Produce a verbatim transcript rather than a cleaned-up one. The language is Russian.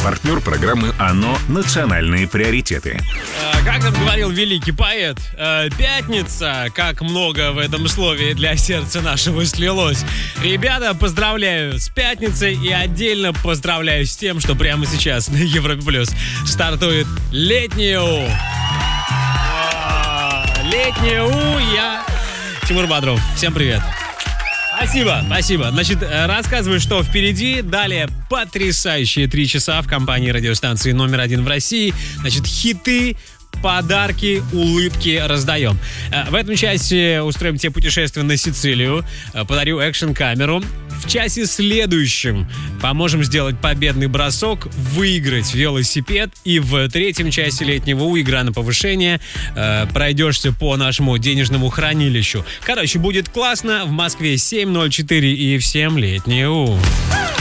Партнер программы «ОНО. Национальные приоритеты». Как там говорил великий поэт, пятница, как много в этом слове для сердца нашего слилось. Ребята, поздравляю с пятницей и отдельно поздравляю с тем, что прямо сейчас на Европе Плюс стартует летнее У. Летнее У, я Тимур Бодров. Всем привет. Спасибо, спасибо. Значит, рассказываю, что впереди. Далее потрясающие три часа в компании радиостанции номер один в России. Значит, хиты, подарки, улыбки раздаем. В этом часе устроим тебе путешествие на Сицилию. Подарю экшн-камеру. В часе следующем поможем сделать победный бросок, выиграть велосипед. И в третьем часе летнего У игра на повышение. Пройдешься по нашему денежному хранилищу. Короче, будет классно. В Москве семь ноль четыре и всем летнее У.